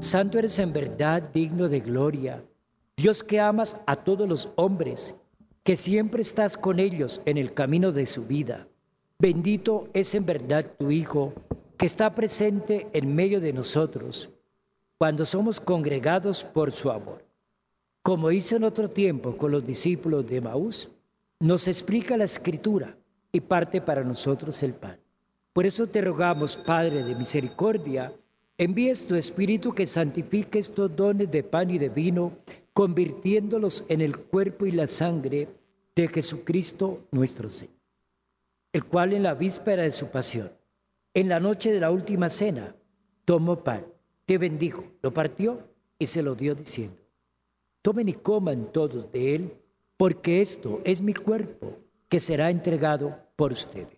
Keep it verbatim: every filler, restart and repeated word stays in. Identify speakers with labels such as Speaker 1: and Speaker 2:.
Speaker 1: Santo eres en verdad, digno de gloria. Dios que amas a todos los hombres, que siempre estás con ellos en el camino de su vida. Bendito es en verdad tu Hijo, que está presente en medio de nosotros, cuando somos congregados por su amor. Como hizo en otro tiempo con los discípulos de Emaús, nos explica la Escritura y parte para nosotros el pan. Por eso te rogamos, Padre de misericordia, envíes tu Espíritu que santifique estos dones de pan y de vino, convirtiéndolos en el cuerpo y la sangre de Jesucristo nuestro Señor, el cual en la víspera de su pasión, en la noche de la última cena, tomó pan, te bendijo, lo partió y se lo dio diciendo: tomen y coman todos de él, porque esto es mi cuerpo, que será entregado por ustedes.